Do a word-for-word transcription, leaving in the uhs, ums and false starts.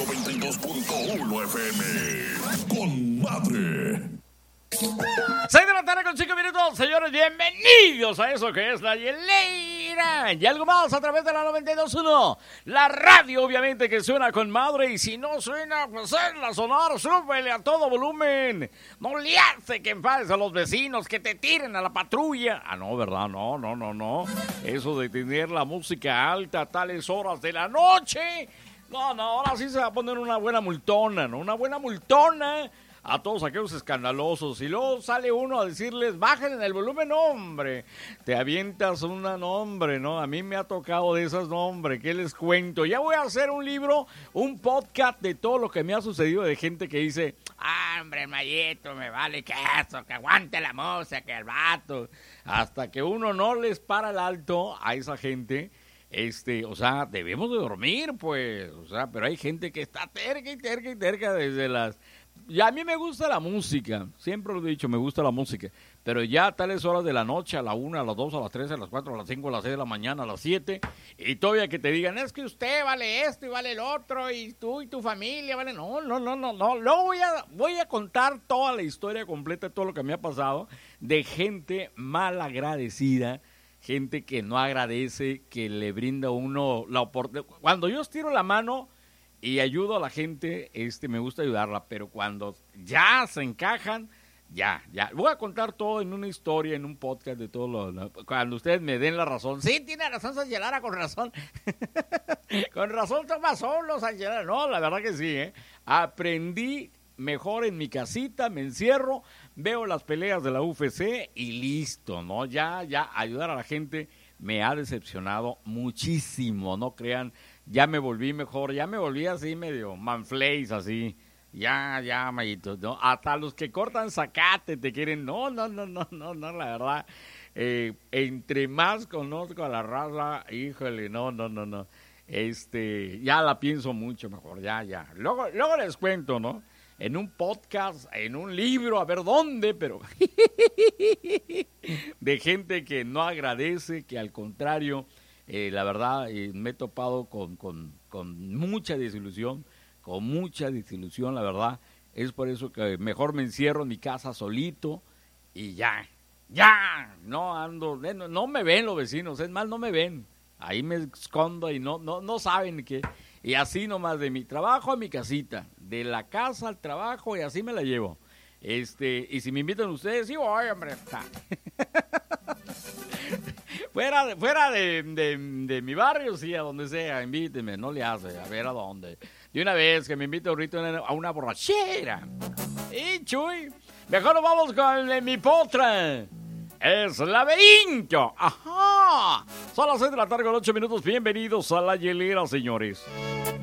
noventa y dos punto uno F M. Con madre. seis de la tarde con cinco minutos, señores, bienvenidos a eso que es la hielera y algo más a través de la noventa y dos punto uno, la radio obviamente que suena con madre, y si no suena, pues hazla sonar, súbele a todo volumen, no le hace que enfades a los vecinos, que te tiren a la patrulla. Ah, no, ¿verdad? No, no, no, no, eso de tener la música alta a tales horas de la noche, no, no, ahora sí se va a poner una buena multona, ¿no? Una buena multona a todos aquellos escandalosos, y luego sale uno a decirles, bajen en el volumen, hombre, te avientas una, nombre, ¿no? A mí me ha tocado de esas, nombre, ¿qué les cuento? Ya voy a hacer un libro, un podcast de todo lo que me ha sucedido, de gente que dice, ah, hombre, Mayito, me vale que eso, que aguante la música, que el vato, hasta que uno no les para el alto a esa gente. Este, o sea, debemos de dormir, pues, o sea, pero hay gente que está terca y terca y terca desde las... Y a mí me gusta la música, siempre lo he dicho, me gusta la música, pero ya a tales horas de la noche, a la una, a las dos, a las tres, a las cuatro, a las cinco, a las seis de la mañana, a las siete, y todavía que te digan, es que usted vale esto y vale el otro, y tú y tu familia vale, no, no, no, no, no, luego voy a, voy a contar toda la historia completa, todo lo que me ha pasado, de gente mal agradecida, gente que no agradece, que le brinda a uno la oportunidad. Cuando yo estiro la mano y ayudo a la gente, este, me gusta ayudarla, pero cuando ya se encajan, ya, ya. Voy a contar todo en una historia, en un podcast de todo lo, lo cuando ustedes me den la razón. Sí, tiene razón Sánchez Lara, con razón. Con razón toma solo Sánchez Lara. No, la verdad que sí, ¿eh? Aprendí mejor en mi casita, me encierro, veo las peleas de la U F C y listo, ¿no? Ya, ya, ayudar a la gente me ha decepcionado muchísimo, no crean. Ya me volví mejor, ya me volví así medio manflays, así, ya, ya, Mayito, ¿no? Hasta los que cortan zacate te quieren, no, no, no, no, no, no, la verdad, eh, entre más conozco a la raza, híjole, no, no, no, no, este, ya la pienso mucho mejor, ya, ya, luego, luego les cuento, ¿no? En un podcast, en un libro, a ver dónde, pero de gente que no agradece, que al contrario... Eh, la verdad, eh, me he topado con, con, con mucha desilusión, con mucha desilusión, la verdad. Es por eso que mejor me encierro en mi casa solito y ya, ya, no ando, no, no me ven los vecinos, es más, no me ven. Ahí me escondo y no, no, no saben qué. Y así nomás, de mi trabajo a mi casita, de la casa al trabajo, y así me la llevo. Este, y si me invitan ustedes, sí voy, hombre, está. Fuera, de, fuera de, de, de mi barrio, sí, a donde sea, invítenme, no le hace, a ver a dónde. De una vez que me invite ahorita a una borrachera. Y Chuy, mejor nos vamos con el, mi potra. Es laberinto. Ajá. Son las seis de la tarde con ocho minutos. Bienvenidos a la hielera, señores.